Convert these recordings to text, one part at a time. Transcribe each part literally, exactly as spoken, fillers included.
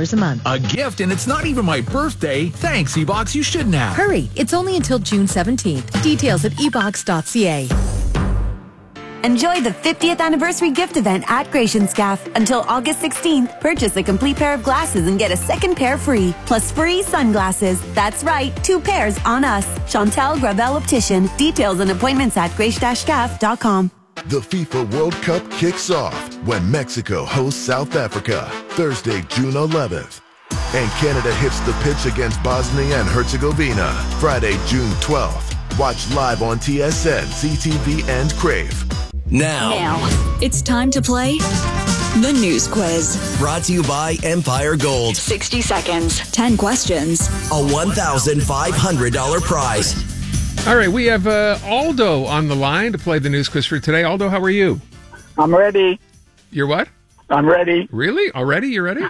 dollars a month. A gift, and it's not even my birthday. Thanks, E-Box. You shouldn't have. Hurry, it's only until June seventeenth. Details at e box dot c a. Enjoy the fiftieth anniversary gift event at Gratianscaf. Until August sixteenth, purchase a complete pair of glasses and get a second pair free, plus free sunglasses. That's right, two pairs on us. Chantel Gravel Optician. Details and appointments at grace dash scaf dot com. The FIFA World Cup kicks off when Mexico hosts South Africa, Thursday, June eleventh. And Canada hits the pitch against Bosnia and Herzegovina, Friday, June twelfth. Watch live on T S N, C T V, and Crave. Now. now, it's time to play the News Quiz. Brought to you by Empire Gold. sixty seconds, ten questions, a one thousand five hundred dollars prize. All right, we have uh, Aldo on the line to play the News Quiz for today. Aldo, how are you? I'm ready. You're what? I'm ready. Really? Already? You're ready?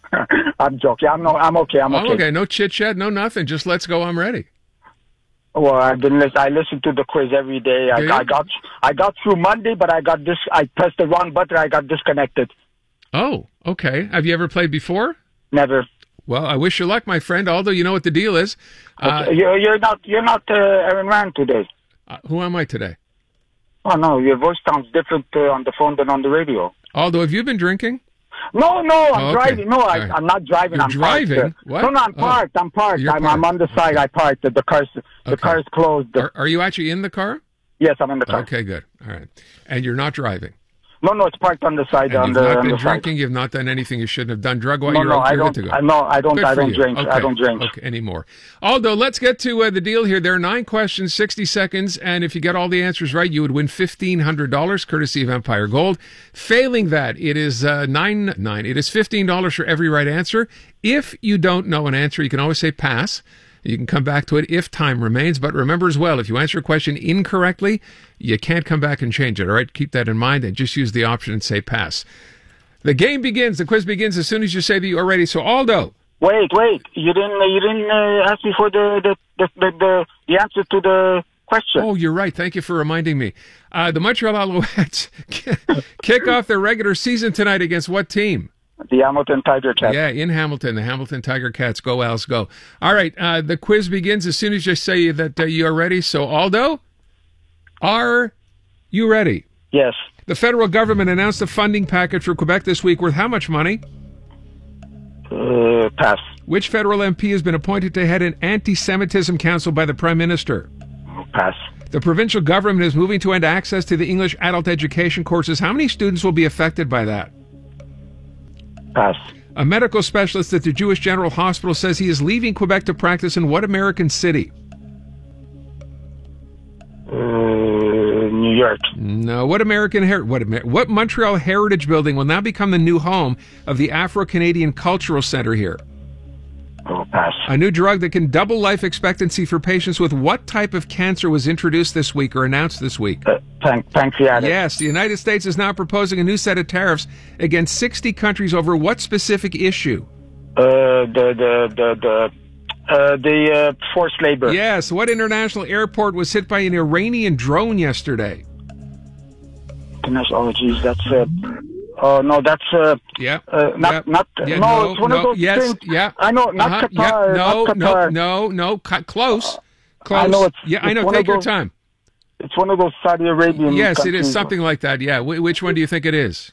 I'm joking. I'm no. I'm okay. I'm okay. Oh, okay. No chit chat. No nothing. Just let's go. I'm ready. Well, I've been listen, I listen to the quiz every day. I, I got I got through Monday, but I got this. I pressed the wrong button. I got disconnected. Oh, okay. Have you ever played before? Never. Well, I wish you luck, my friend. Although you know what the deal is. Uh, okay. you're, you're not. You're not uh, Aaron Rand today. Uh, who am I today? Oh no, your voice sounds different uh, on the phone than on the radio. Aldo, have you been drinking? No, no, I'm oh, okay. driving. No, I, right. I'm not driving. You're I'm driving? Parked. What? No, no, I'm parked. Oh. I'm parked. I'm, parked. I'm on the side. Okay. I parked. The, the car's the okay. car's closed. Are, are you actually in the car? Yes, I'm in the car. Okay, good. All right. And you're not driving? No, no, it's parked on the side. And on you've the, not on been the drinking. Side. You've not done anything you shouldn't have done. Drug while no, you're, no, I you're don't. good to go. I, no, I don't. Good I don't you. drink. Okay. I don't drink. Okay, anymore. Aldo, let's get to uh, the deal here. There are nine questions, sixty seconds, and if you get all the answers right, you would win fifteen hundred dollars, courtesy of Empire Gold. Failing that, it is uh, nine nine. It is fifteen dollars for every right answer. If you don't know an answer, you can always say pass. You can come back to it if time remains. But remember as well, if you answer a question incorrectly, you can't come back and change it. All right, keep that in mind and just use the option and say pass. The game begins. The quiz begins as soon as you say that you are ready. So, Aldo. Wait, wait. You didn't. You didn't uh, ask me for the the, the the the the answer to the question. Oh, you're right. Thank you for reminding me. Uh, the Montreal Alouettes kick off their regular season tonight against what team? The Hamilton Tiger Cats. Yeah, in Hamilton, the Hamilton Tiger Cats. Go, Owls, go. All right, uh, the quiz begins as soon as you say that uh, you are ready. So, Aldo, are you ready? Yes. The federal government announced a funding package for Quebec this week worth how much money? Uh, pass. Which federal M P has been appointed to head an anti-Semitism council by the Prime Minister? Pass. The provincial government is moving to end access to the English adult education courses. How many students will be affected by that? Pass. A medical specialist at the Jewish General Hospital says he is leaving Quebec to practice in what American city? Uh, New York. No. What American her- what Amer- what Montreal Heritage Building will now become the new home of the Afro-Canadian Cultural Center here? Oh, pass. A new drug that can double life expectancy for patients with what type of cancer was introduced this week or announced this week? Uh, pan- pancreatic. Yes, the United States is now proposing a new set of tariffs against sixty countries over what specific issue? Uh, the the the the uh, the uh, forced labor. Yes. What international airport was hit by an Iranian drone yesterday? Oh, geez, that's uh, oh no, that's uh, yeah, uh, not yeah. not yeah, no, no, it's one no, of those yes, things. Yeah, I know, not uh-huh, Qatar. Yeah, no, not no, Qatar. no, no, cut close, close. I know it's yeah, it's I know. one Take of your those, time. It's one of those Saudi Arabian. Yes, countries. it is something like that. Yeah, Wh- which one do you think it is?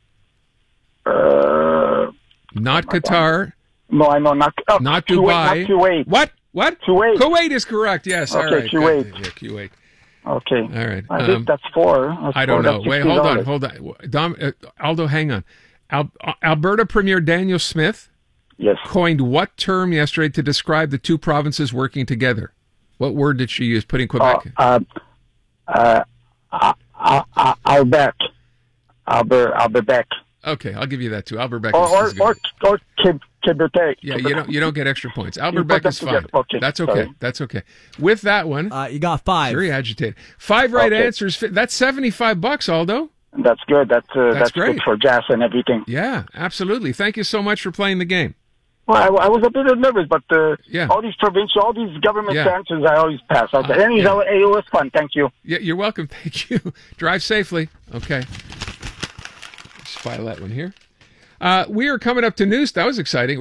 Uh, not Qatar. No, I know not. Oh, not Kuwait, Dubai. Not Kuwait. What? What? Kuwait. Kuwait is correct. Yes. Okay, all right. Kuwait. Good. Yeah, Kuwait. Okay. All right. I Um, think that's four. That's I don't four. know. That's Wait, hold on, hold on. Dom, uh, Aldo, hang on. Al- Alberta Premier Daniel Smith yes. coined what term yesterday to describe the two provinces working together? What word did she use, putting Quebec? Uh, uh, uh, uh, uh, Albert. Albert, Alberbec. Okay, I'll give you that too. Alberbec or, is, is or, good. or, or Quebec. Yeah, you don't you don't get extra points. You Alberbec put them is fine. together. Okay, That's okay. sorry. That's okay. With that one, uh, you got five. Very agitated. Five right Okay. answers. That's seventy-five bucks, Aldo. That's good. That's uh, That's that's, great. good for gas and everything. Yeah, absolutely. Thank you so much for playing the game. Well, I, I was a bit nervous, but uh, Yeah. all these provincial, all these government Yeah. answers, I always pass. Okay. Uh, Anyways, yeah. it was fun. Thank you. Yeah, you're welcome. Thank you. Drive safely. Okay. Just file that one here. Uh, we are coming up to news. That was exciting.